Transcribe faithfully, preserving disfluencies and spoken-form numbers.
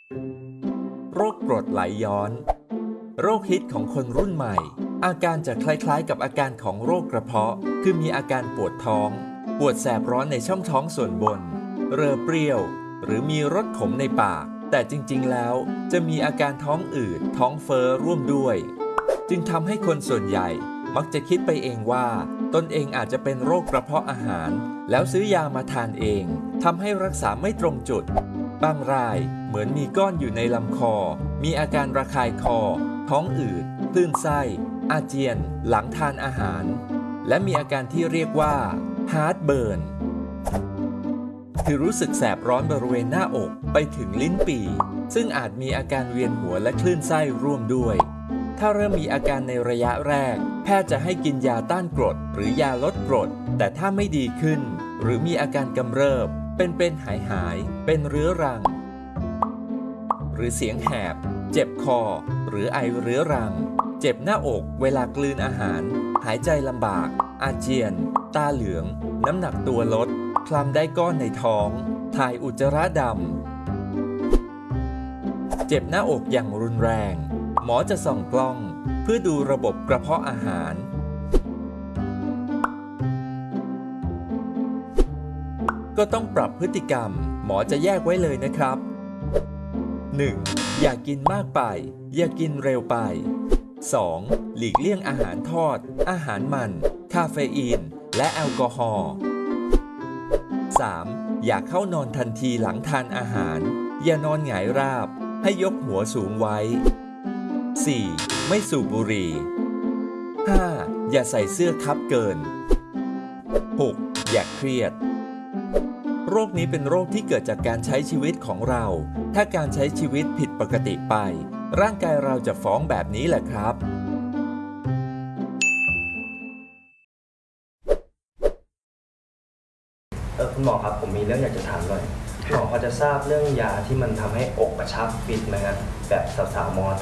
โรคกรดไหลย้อนโรคฮิตของคนรุ่นใหม่อาการจะคล้ายๆกับอาการของโรคกระเพาะคือมีอาการปวดท้องปวดแสบร้อนในช่องท้องส่วนบนเรอเปรี้ยวหรือมีรสขมในปากแต่จริงๆแล้วจะมีอาการท้องอืดท้องเฟ้อร่วมด้วยจึงทำให้คนส่วนใหญ่มักจะคิดไปเองว่าตนเองอาจจะเป็นโรคกระเพาะอาหารแล้วซื้อยามาทานเองทำให้รักษาไม่ตรงจุดบางรายเหมือนมีก้อนอยู่ในลำคอมีอาการระคายคอท้องอืดคลื่นไส้อาเจียนหลังทานอาหารและมีอาการที่เรียกว่า heartburn คือรู้สึกแสบร้อนบริเวณหน้าอกไปถึงลิ้นปี่ซึ่งอาจมีอาการเวียนหัวและคลื่นไส้ร่วมด้วยถ้าเริ่มมีอาการในระยะแรกแพทย์จะให้กินยาต้านกรดหรือยาลดกรดแต่ถ้าไม่ดีขึ้นหรือมีอาการกำเริบเป็นเป็นหายหายเป็นเรื้อรังหรือเสียงแหบเจ็บคอหรือไอเรื้อรังเจ็บหน้าอกเวลากลืนอาหารหายใจลำบากอาเจียนตาเหลืองน้ำหนักตัวลดคลำได้ก้อนในท้องถ่ายอุจจาระดำเจ็บหน้าอกอย่างรุนแรงหมอจะส่องกล้องเพื่อดูระบบกระเพาะอาหารก็ต้องปรับพฤติกรรมหมอจะแยกไว้เลยนะครับ หนึ่ง. อย่ากินมากไปอย่ากินเร็วไป สอง. หลีกเลี่ยงอาหารทอดอาหารมันคาเฟอีนและแอลกอฮอล์ สาม. อย่าเข้านอนทันทีหลังทานอาหารอย่านอนหงายราบให้ยกหัวสูงไว้ สี่. ไม่สูบบุหรี่ ห้า. อย่าใส่เสื้อคับเกิน หก. อย่าเครียดโรคนี้เป็นโรคที่เกิดจากการใช้ชีวิตของเราถ้าการใช้ชีวิตผิดปกติไปร่างกายเราจะฟ้องแบบนี้แหละครับเออคุณหมอครับผมมีเรื่องอยากจะถามหน่อยคุณหมอพอจะทราบเรื่องยาที่มันทำให้อกกระชับฟิตไหมฮะแบบสาวๆมอ